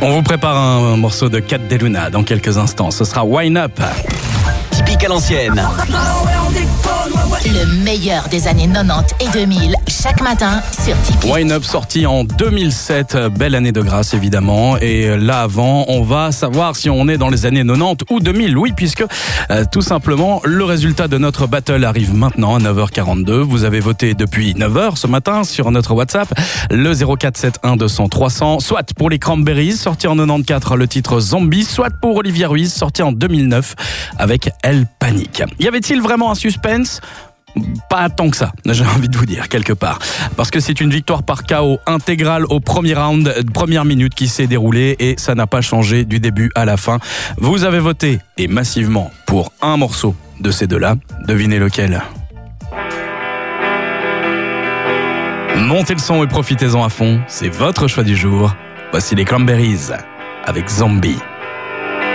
On vous prépare un morceau de Cat DeLuna dans quelques instants. Ce sera Wine Up. Typique à l'ancienne. Le meilleur des années 90 et 2000, chaque matin sur Tipeee. Wine Up sorti en 2007, belle année de grâce évidemment. Et là avant, on va savoir si on est dans les années 90 ou 2000. Oui, puisque tout simplement, le résultat de notre battle arrive maintenant à 9h42. Vous avez voté depuis 9h ce matin sur notre WhatsApp, le 0471 200 300, soit pour les Cranberries, sorti en 94, le titre Zombie, soit pour Olivia Ruiz, sorti en 2009 avec Elle Panique. Y avait-il vraiment un suspense ? Pas tant que ça, j'ai envie de vous dire, quelque part. Parce que c'est une victoire par KO intégrale au premier round, première minute qui s'est déroulée et ça n'a pas changé du début à la fin. Vous avez voté, et massivement, pour un morceau de ces deux-là. Devinez lequel ? Montez le son et profitez-en à fond, c'est votre choix du jour. Voici les Cranberries avec Zombie.